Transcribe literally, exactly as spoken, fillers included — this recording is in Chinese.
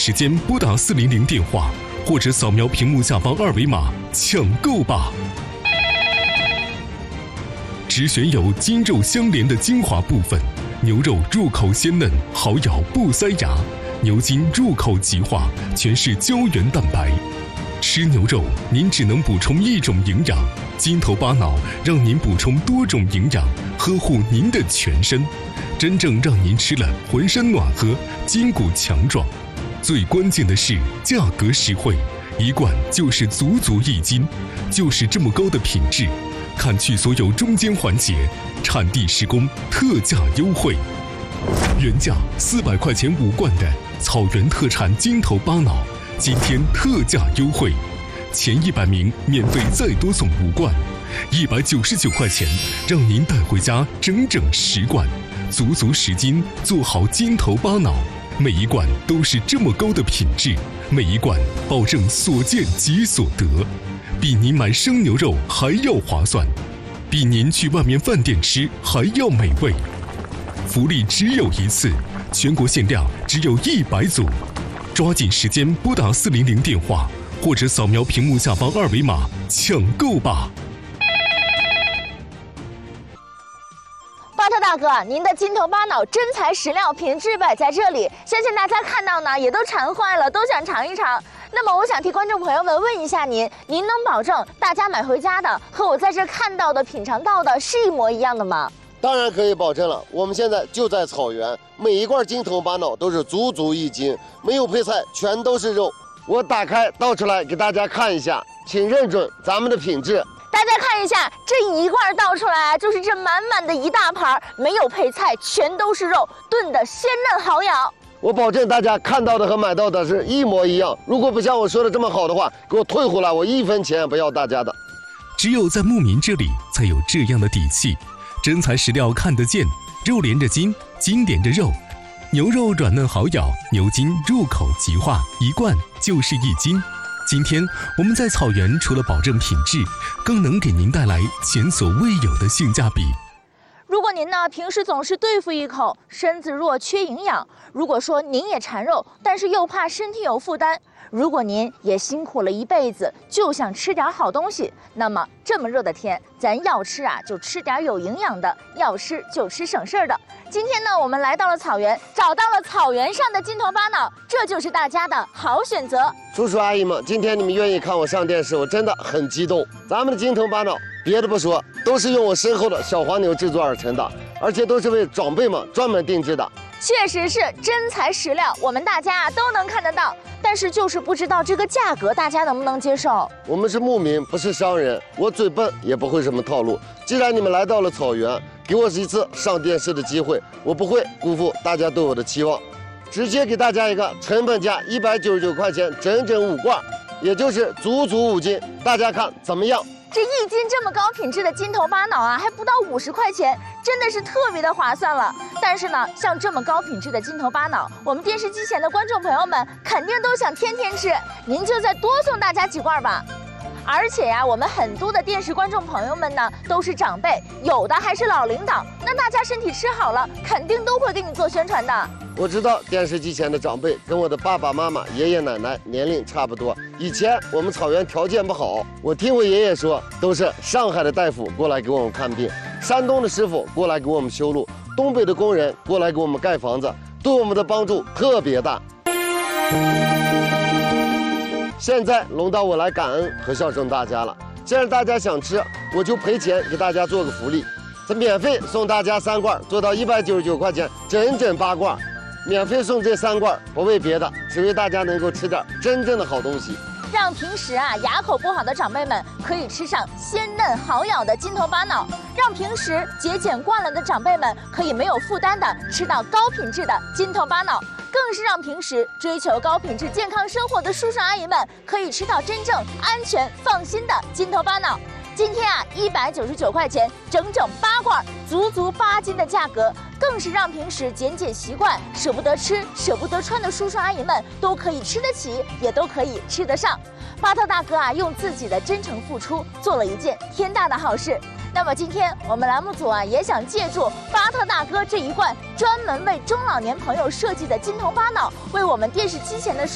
时间拨打四零零电话，或者扫描屏幕下方二维码抢购吧！只选有筋肉相连的精华部分，牛肉入口鲜嫩，好咬不塞牙；牛筋入口即化，全是胶原蛋白。吃牛肉，您只能补充一种营养，筋头巴脑让您补充多种营养，呵护您的全身，真正让您吃了浑身暖和，筋骨强壮。最关键的是价格实惠，一罐就是足足一斤，就是这么高的品质。砍去所有中间环节，产地施工，特价优惠。原价四百块钱五罐的草原特产筋头巴脑，今天特价优惠，前一百名免费再多送五罐，一百九十九块钱，让您带回家整整十罐，足足十斤，做好筋头巴脑。每一罐都是这么高的品质，每一罐保证所见即所得，比您买生牛肉还要划算，比您去外面饭店吃还要美味。福利只有一次，全国限量只有一百组，抓紧时间拨打四零零电话，或者扫描屏幕下方二维码抢购吧。 巴特大哥，您的筋头巴脑真材实料，品质摆在这里，相信大家看到呢也都馋坏了，都想尝一尝。那么我想替观众朋友们问一下您，您能保证大家买回家的和我在这看到的、品尝到的是一模一样的吗？ 当然可以保证了，我们现在就在草原，每一罐筋头巴脑都是足足一斤，没有配菜，全都是肉。我打开倒出来给大家看一下，请认准咱们的品质。 大家看一下，这一罐倒出来就是这满满的一大盘，没有配菜，全都是肉，炖的鲜嫩好咬。 我保证大家看到的和买到的是一模一样。如果不像我说的这么好的话，给我退回来，我一分钱也不要大家的。 只有在牧民这里才有这样的底气，真材实料看得见，肉连着筋，筋连着肉，牛肉软嫩好咬，牛筋入口即化，一罐就是一斤。今天我们在草原除了保证品质，更能给您带来前所未有的性价比。 如果您呢平时总是对付一口，身子弱缺营养；如果说您也馋肉，但是又怕身体有负担；如果您也辛苦了一辈子，就想吃点好东西，那么这么热的天，咱要吃啊就吃点有营养的，要吃就吃省事儿的。今天呢，我们来到了草原，找到了草原上的筋头巴脑，这就是大家的好选择。 叔叔阿姨们，今天你们愿意看我上电视，我真的很激动。咱们的筋头巴脑，别的不说，都是用我身后的小黄牛制作而成的，而且都是为长辈们专门定制的。 确实是真材实料，我们大家都能看得到，但是就是不知道这个价格大家能不能接受。 我们是牧民，不是商人，我嘴笨也不会什么套路。既然你们来到了草原，给我一次上电视的机会，我不会辜负大家对我的期望，直接给大家一个成本价一百九十九块钱，整整五罐，也就是足足五斤，大家看怎么样？ 这一斤这么高品质的筋头巴脑啊，还不到五十块钱，真的是特别的划算了。但是呢，像这么高品质的筋头巴脑，我们电视机前的观众朋友们肯定都想天天吃，您就再多送大家几罐吧。而且呀、啊，我们很多的电视观众朋友们呢，都是长辈，有的还是老领导，那大家身体吃好了，肯定都会给你做宣传的。 我知道电视机前的长辈跟我的爸爸妈妈、爷爷奶奶年龄差不多。以前我们草原条件不好，我听我爷爷说，都是上海的大夫过来给我们看病，山东的师傅过来给我们修路，东北的工人过来给我们盖房子，对我们的帮助特别大。现在轮到我来感恩和孝顺大家了。既然大家想吃，我就赔钱给大家做个福利，这免费送大家三罐，做到一百九十九块钱，整整八罐。免费送这三罐，不为别的，只为大家能够吃点真正的好东西， 让平时啊牙口不好的长辈们可以吃上鲜嫩好咬的筋头巴脑，让平时节俭惯了的长辈们可以没有负担的吃到高品质的筋头巴脑，更是让平时追求高品质健康生活的叔叔阿姨们可以吃到真正安全放心的筋头巴脑。今天啊，一百九十九块钱，整整八罐，足足八斤的价格，更是让平时减减习惯、舍不得吃、舍不得穿的叔叔阿姨们都可以吃得起，也都可以吃得上。巴特大哥啊，用自己的真诚付出，做了一件天大的好事。那么今天我们栏目组啊，也想借助巴特大哥这一罐专门为中老年朋友设计的筋头巴脑，为我们电视机前的